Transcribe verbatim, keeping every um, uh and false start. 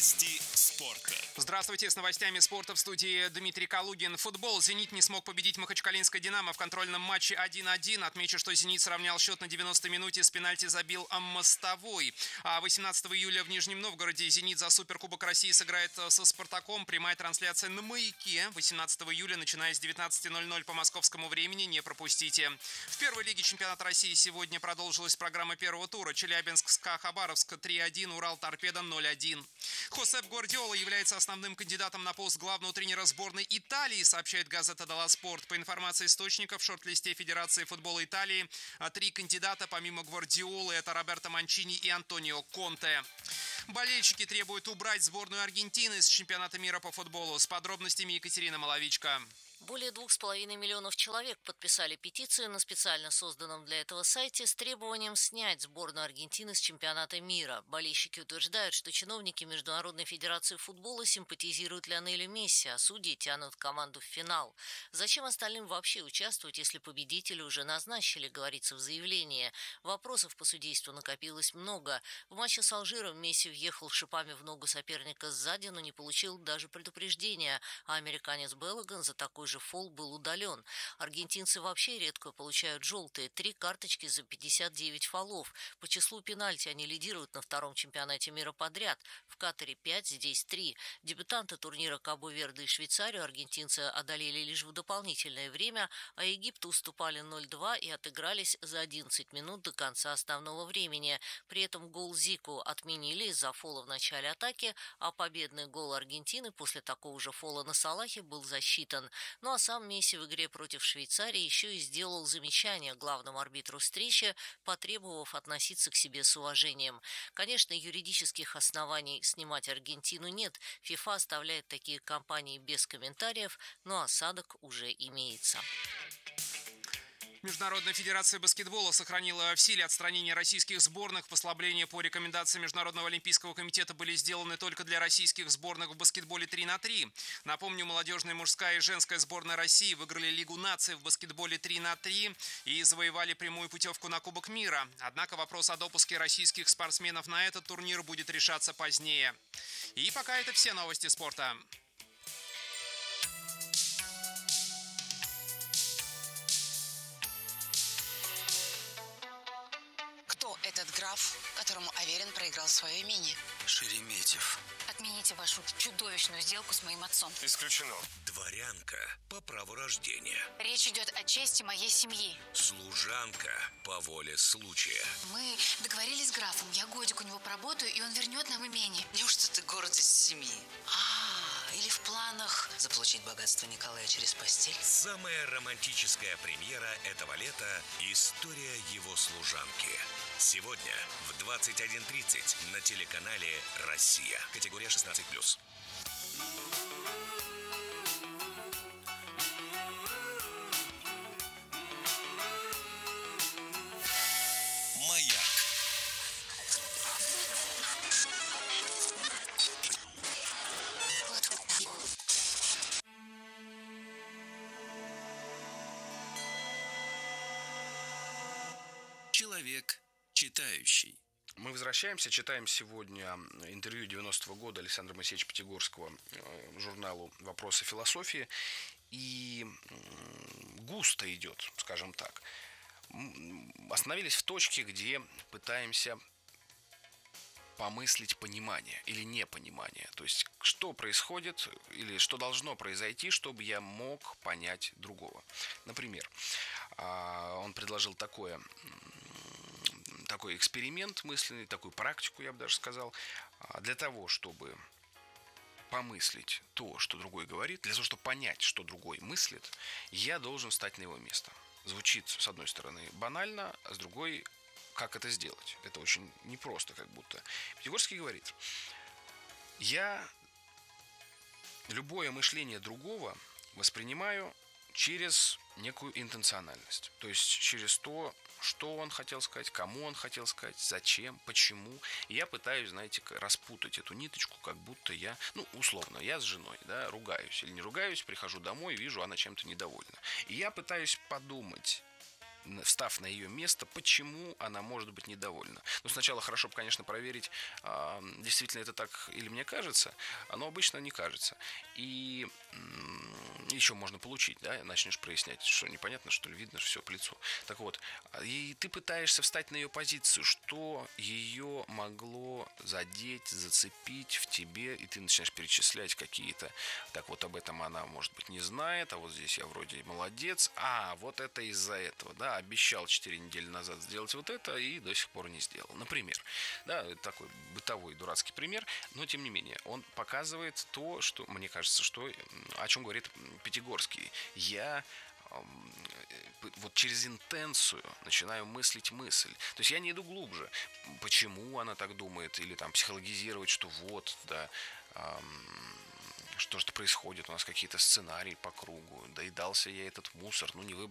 Новости спорта. Здравствуйте, с новостями спорта в студии Дмитрий Калугин. Футбол. «Зенит» не смог победить Махачкалинское «Динамо» в контрольном матче один один. Отмечу, что «Зенит» сравнял счет на девяностой минуте, с пенальти забил Мостовой. А восемнадцатого июля в Нижнем Новгороде «Зенит» за Суперкубок России сыграет со «Спартаком». Прямая трансляция на «Маяке». восемнадцатого июля, начиная с девятнадцати ноль-ноль по московскому времени. Не пропустите. В первой лиге чемпионата России сегодня продолжилась программа первого тура. Челябинск, СКА, Хабаровск три один, Урал, Торпедо ноль один. Хосеп Гвардиола является основным кандидатом на пост главного тренера сборной Италии, сообщает газета «Делла Спорт». По информации источников, в шорт-листе Федерации футбола Италии три кандидата помимо Гвардиолы – это Роберто Манчини и Антонио Конте. Болельщики требуют убрать сборную Аргентины с чемпионата мира по футболу. С подробностями Екатерина Маловичка. Более двух с половиной миллионов человек подписали петицию на специально созданном для этого сайте с требованием снять сборную Аргентины с чемпионата мира. Болельщики утверждают, что чиновники Международной федерации футбола симпатизируют Лионелю Месси, а судьи тянут команду в финал. Зачем остальным вообще участвовать, если победители уже назначили, говорится в заявлении. Вопросов по судейству накопилось много. В матче с Алжиром Месси въехал шипами в ногу соперника сзади, но не получил даже предупреждения, а американец Беллаган за такой же фол был удален. Аргентинцы вообще редко получают желтые. Три карточки за пятьдесят девять фолов. По числу пенальти они лидируют на втором чемпионате мира подряд. В Катаре пять, здесь три. Дебютанты турнира Кабо-Верде и Швейцарию аргентинцы одолели лишь в дополнительное время, а Египту уступали ноль-два и отыгрались за одиннадцать минут до конца основного времени. При этом гол Зику отменили из-за фола в начале атаки, а победный гол Аргентины после такого же фола на Салахе был засчитан. Ну а сам Месси в игре против Швейцарии еще и сделал замечание главному арбитру встречи, потребовав относиться к себе с уважением. Конечно, юридических оснований снимать Аргентину нет. ФИФА оставляет такие кампании без комментариев, но осадок уже имеется. Международная федерация баскетбола сохранила в силе отстранение российских сборных. Послабления по рекомендации Международного олимпийского комитета были сделаны только для российских сборных в баскетболе три на три. Напомню, молодежная, мужская и женская сборная России выиграли Лигу наций в баскетболе три на три и завоевали прямую путевку на Кубок мира. Однако вопрос о допуске российских спортсменов на этот турнир будет решаться позднее. И пока это все новости спорта. Этот граф, которому Аверин проиграл свое имение. Шереметьев. Отмените вашу чудовищную сделку с моим отцом. Исключено. Дворянка по праву рождения. Речь идет о чести моей семьи. Служанка по воле случая. Мы договорились с графом. Я годик у него поработаю, и он вернет нам имение. Неужто ты гордость семьи? А, или в планах заполучить богатство Николая через постель? Самая романтическая премьера этого лета – история его служанки. Сегодня в двадцать один тридцать на телеканале «Россия». Категория шестнадцать плюс. Маяк. Человек читающий. Мы возвращаемся, читаем сегодня интервью девяностого года Александра Моисеевича Пятигорского журналу «Вопросы философии». И густо идет, скажем так. Остановились в точке, где пытаемся помыслить понимание или непонимание. То есть, что происходит или что должно произойти, чтобы я мог понять другого. Например, он предложил такое... такой эксперимент мысленный, такую практику, я бы даже сказал, для того, чтобы помыслить то, что другой говорит, для того, чтобы понять, что другой мыслит, я должен встать на его место. Звучит, с одной стороны, банально, а с другой, как это сделать? Это очень непросто, как будто. Пятигорский говорит, я любое мышление другого воспринимаю через некую интенциональность, то есть через то, что он хотел сказать, кому он хотел сказать, зачем, почему. И я пытаюсь, знаете, распутать эту ниточку, как будто я, ну, условно, я с женой, да, ругаюсь или не ругаюсь, прихожу домой, вижу, она чем-то недовольна. И я пытаюсь подумать, встав на ее место, почему она может быть недовольна. Ну, сначала хорошо бы, конечно, проверить, действительно это так или мне кажется, но обычно не кажется. И еще можно получить, да, начнешь прояснять, что непонятно, что ли, видно, все по лицу. Так вот, и ты пытаешься встать на ее позицию, что ее могло задеть, зацепить в тебе, и ты начинаешь перечислять какие-то, так вот об этом она, может быть, не знает, а вот здесь я вроде молодец, а вот это из-за этого, да, обещал четыре недели назад сделать вот это и до сих пор не сделал, например, да, такой бытовой дурацкий пример, но тем не менее, он показывает то, что, мне кажется, что, о чем говорит Пятигорский, я вот через интенцию начинаю мыслить мысль. То есть я не иду глубже. Почему она так думает? Или там психологизировать, что вот, да, эм, что же происходит, у нас какие-то сценарии по кругу. Доедался я этот мусор, ну не выбрал